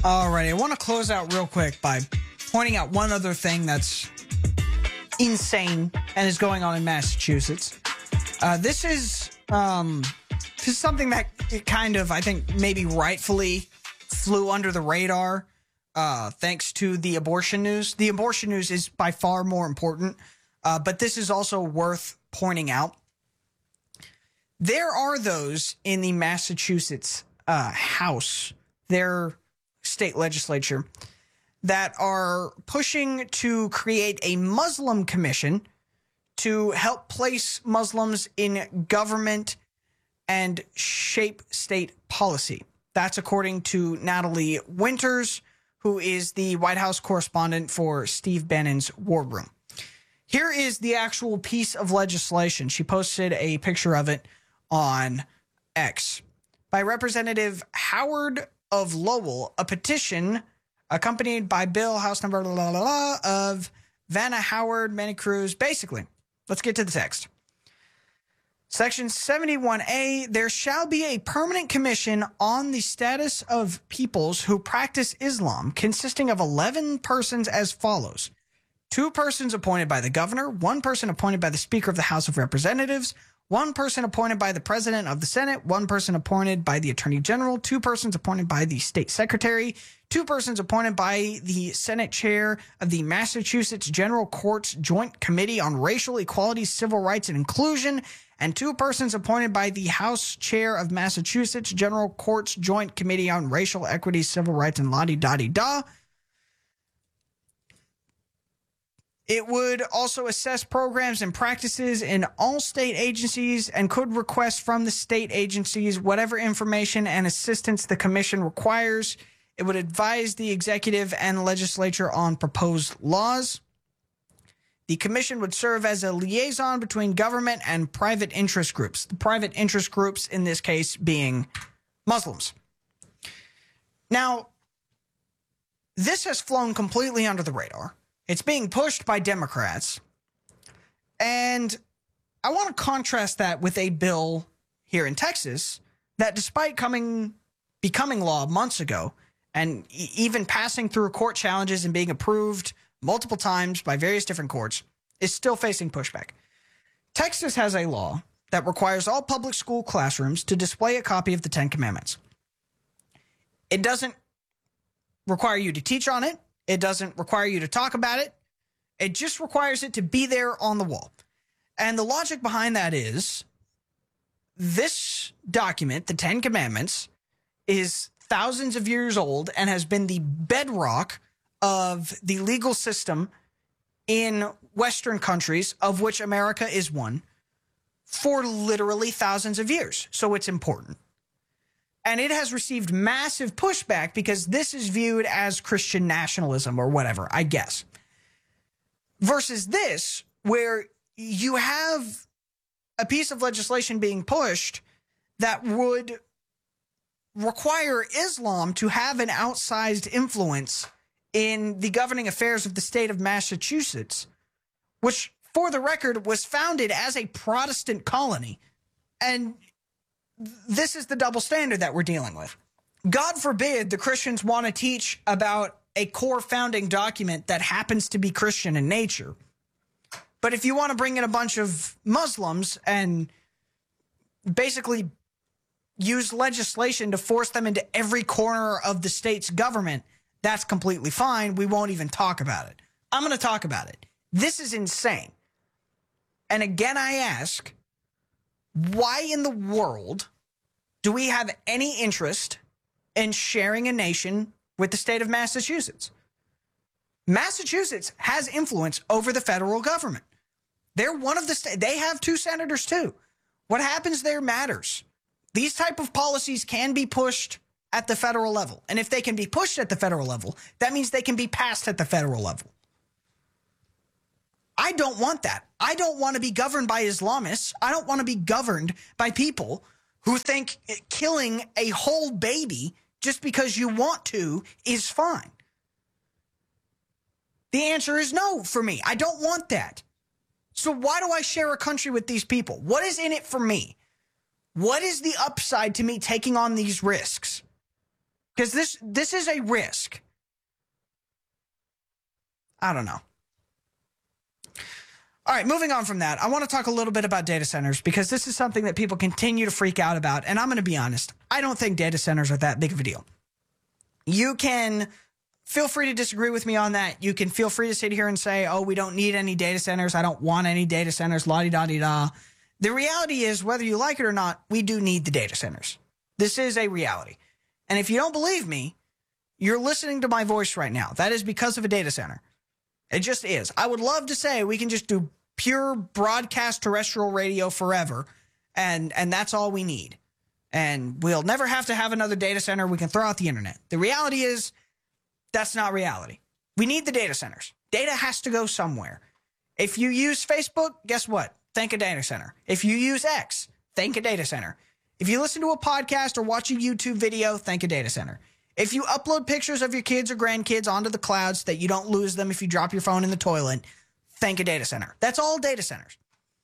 All right, I want to close out real quick by pointing out one other thing that's insane and is going on in Massachusetts. This is something that it kind of, I think, maybe rightfully flew under the radar thanks to the abortion news. The abortion news is by far more important, but this is also worth pointing out. There are those in the Massachusetts House, their state legislature, that are pushing to create a Muslim commission to help place Muslims in government and shape state policy. That's according to Natalie Winters, who is the White House correspondent for Steve Bannon's War Room. Here is the actual piece of legislation. She posted a picture of it on X. By Representative Howard of Lowell, a petition accompanied by Bill House number of Vanna Howard, Manny Cruz. Basically, let's get to the text. Section 71A, there shall be a permanent commission on the status of peoples who practice Islam, consisting of 11 persons as follows. 2 persons appointed by the governor, 1 person appointed by the Speaker of the House of Representatives, 1 person appointed by the President of the Senate, 1 person appointed by the Attorney General, 2 persons appointed by the State Secretary, 2 persons appointed by the Senate Chair of the Massachusetts General Court's Joint Committee on Racial Equality, Civil Rights, and Inclusion, and 2 persons appointed by the House Chair of Massachusetts General Court's Joint Committee on Racial Equity, Civil Rights, and la-di-da-di-da. It would also assess programs and practices in all state agencies and could request from the state agencies whatever information and assistance the commission requires. It would advise the executive and legislature on proposed laws. The commission would serve as a liaison between government and private interest groups. The private interest groups in this case being Muslims. Now, this has flown completely under the radar. It's being pushed by Democrats. And I want to contrast that with a bill here in Texas that, despite becoming law months ago and even passing through court challenges and being approved multiple times by various different courts, is still facing pushback. Texas has a law that requires all public school classrooms to display a copy of the Ten Commandments. It doesn't require you to teach on it. It doesn't require you to talk about it. It just requires it to be there on the wall. And the logic behind that is this document, the Ten Commandments, is thousands of years old and has been the bedrock of the legal system in Western countries, of which America is one, for literally thousands of years. So it's important. And it has received massive pushback because this is viewed as Christian nationalism or whatever, I guess. Versus this, where you have a piece of legislation being pushed that would require Islam to have an outsized influence in the governing affairs of the state of Massachusetts, which, for the record, was founded as a Protestant colony. And this is the double standard that we're dealing with. God forbid the Christians want to teach about a core founding document that happens to be Christian in nature. But if you want to bring in a bunch of Muslims and basically use legislation to force them into every corner of the state's government, that's completely fine. We won't even talk about it. I'm going to talk about it. This is insane. And again, I ask, why in the world do we have any interest in sharing a nation with the state of Massachusetts? Massachusetts has influence over the federal government. They're one of the states. They have 2 senators too. What happens there matters. These type of policies can be pushed at the federal level. And if they can be pushed at the federal level, that means they can be passed at the federal level. I don't want that. I don't want to be governed by Islamists. I don't want to be governed by people who think killing a whole baby just because you want to is fine. The answer is no for me. I don't want that. So why do I share a country with these people? What is in it for me? What is the upside to me taking on these risks? Because this is a risk. I don't know. All right, moving on from that, I want to talk a little bit about data centers because this is something that people continue to freak out about. And I'm going to be honest, I don't think data centers are that big of a deal. You can feel free to disagree with me on that. You can feel free to sit here and say, oh, we don't need any data centers. I don't want any data centers, la-di-da-di-da. The reality is, whether you like it or not, we do need the data centers. This is a reality. And if you don't believe me, you're listening to my voice right now. That is because of a data center. It just is. I would love to say we can just do pure broadcast terrestrial radio forever, and that's all we need. And we'll never have to have another data center. We can throw out the internet. The reality is that's not reality. We need the data centers. Data has to go somewhere. If you use Facebook, guess what? Think a data center. If you use X, think a data center. If you listen to a podcast or watch a YouTube video, think a data center. If you upload pictures of your kids or grandkids onto the cloud so that you don't lose them if you drop your phone in the toilet, think a data center. That's all data centers.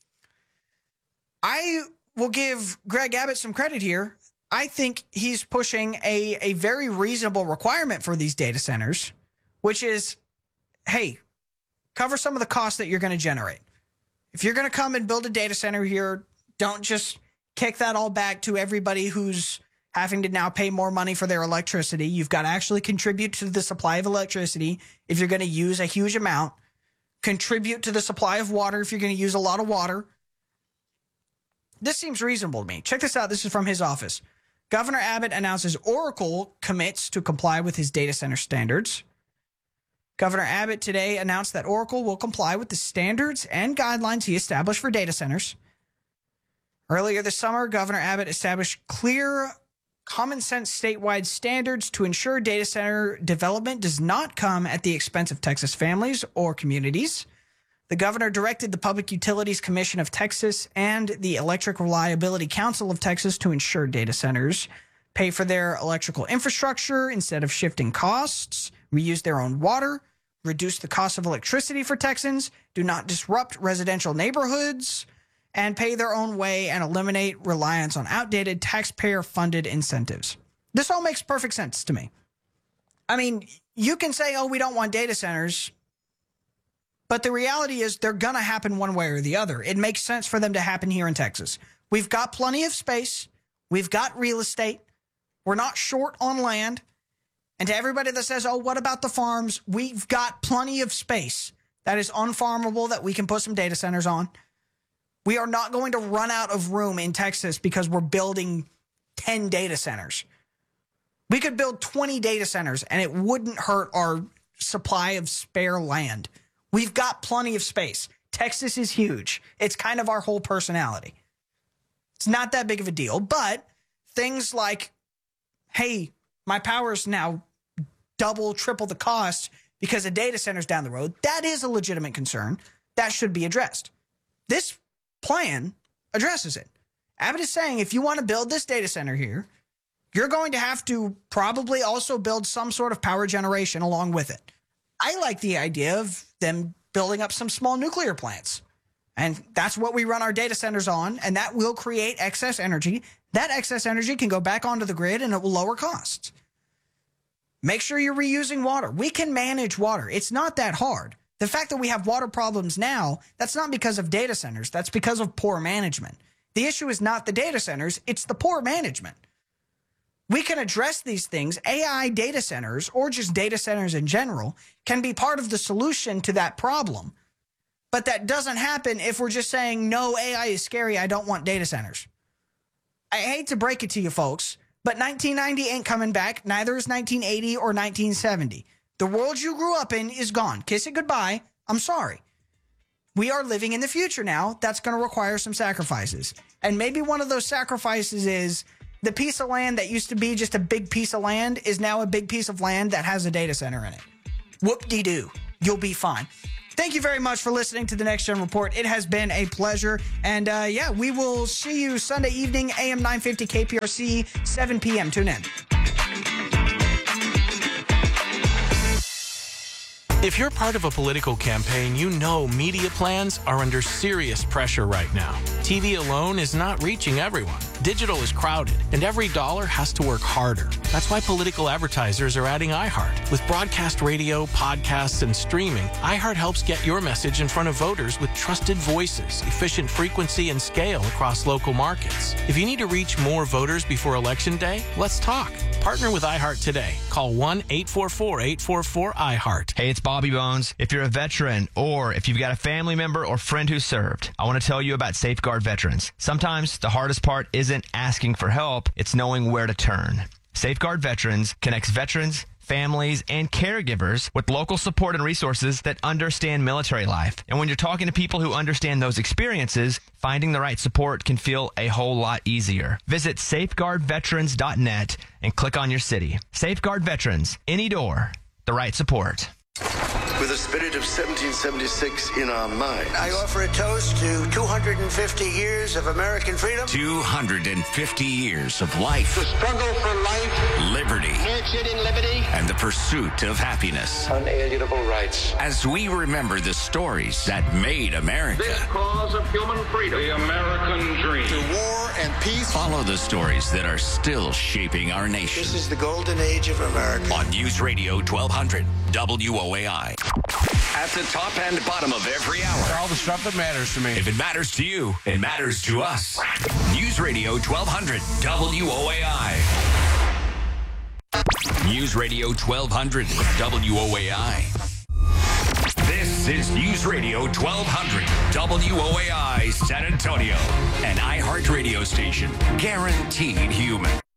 I will give Greg Abbott some credit here. I think he's pushing a very reasonable requirement for these data centers, which is, hey, cover some of the costs that you're going to generate. If you're going to come and build a data center here, don't just kick that all back to everybody who's having to now pay more money for their electricity. You've got to actually contribute to the supply of electricity if you're going to use a huge amount. Contribute to the supply of water if you're going to use a lot of water. This seems reasonable to me. Check this out. This is from his office. Governor Abbott announces Oracle commits to comply with his data center standards. Governor Abbott today announced that Oracle will comply with the standards and guidelines he established for data centers. Earlier this summer, Governor Abbott established clear, common sense statewide standards to ensure data center development does not come at the expense of Texas families or communities. The governor directed the Public Utilities Commission of Texas and the Electric Reliability Council of Texas to ensure data centers pay for their electrical infrastructure instead of shifting costs, reuse their own water, reduce the cost of electricity for Texans, do not disrupt residential neighborhoods, and pay their own way and eliminate reliance on outdated taxpayer-funded incentives. This all makes perfect sense to me. I mean, you can say, oh, we don't want data centers, but the reality is they're going to happen one way or the other. It makes sense for them to happen here in Texas. We've got plenty of space. We've got real estate. We're not short on land. And to everybody that says, oh, what about the farms? We've got plenty of space that is unfarmable that we can put some data centers on. We are not going to run out of room in Texas because we're building 10 data centers. We could build 20 data centers and it wouldn't hurt our supply of spare land. We've got plenty of space. Texas is huge. It's kind of our whole personality. It's not that big of a deal, but things like, hey, my power's now double, triple the cost because a data center's down the road, that is a legitimate concern. That should be addressed. This plan addresses it. Abbott is saying if you want to build this data center here, you're going to have to probably also build some sort of power generation along with it. I like the idea of them building up some small nuclear plants. And that's what we run our data centers on, and that will create excess energy. That excess energy can go back onto the grid, and it will lower costs. Make sure you're reusing water. We can manage water. It's not that hard. The fact that we have water problems now, that's not because of data centers. That's because of poor management. The issue is not the data centers. It's the poor management. We can address these things. AI data centers, or just data centers in general, can be part of the solution to that problem. But that doesn't happen if we're just saying, no, AI is scary. I don't want data centers. I hate to break it to you folks, but 1990 ain't coming back. Neither is 1980 or 1970. The world you grew up in is gone. Kiss it goodbye. I'm sorry. We are living in the future now. That's going to require some sacrifices. And maybe one of those sacrifices is the piece of land that used to be just a big piece of land is now a big piece of land that has a data center in it. Whoop-de-doo. You'll be fine. Thank you very much for listening to the Next Gen Report. It has been a pleasure. And yeah, we will see you Sunday evening, AM 950 KPRC, 7 p.m. Tune in. If you're part of a political campaign, you know media plans are under serious pressure right now. TV alone is not reaching everyone. Digital is crowded, and every dollar has to work harder. That's why political advertisers are adding iHeart. With broadcast radio, podcasts, and streaming, iHeart helps get your message in front of voters with trusted voices, efficient frequency, and scale across local markets. If you need to reach more voters before Election Day, let's talk. Partner with iHeart today. Call 1-844-844-iHeart. Hey, it's Bobby Bones. If you're a veteran or if you've got a family member or friend who served, I want to tell you about Safeguard Veterans. Sometimes the hardest part isn't asking for help, it's knowing where to turn. Safeguard Veterans connects veterans, families, and caregivers with local support and resources that understand military life. And when you're talking to people who understand those experiences, finding the right support can feel a whole lot easier. Visit safeguardveterans.net and click on your city. Safeguard Veterans, any door, the right support. With the spirit of 1776 in our minds, I offer a toast to 250 years of American freedom. 250 years of life. The struggle for life. Liberty. Nurtured in liberty. And the pursuit of happiness. Unalienable rights. As we remember the stories that made America. This cause of human freedom. The American dream. To war and peace. Follow the stories that are still shaping our nation. This is the golden age of America. On News Radio 1200 WOAI. At the top and bottom of every hour. All the stuff that matters to me. If it matters to you, it matters to us. News Radio 1200 WOAI. News Radio 1200 WOAI. This is News Radio 1200 WOAI San Antonio, an iHeart radio station, guaranteed human.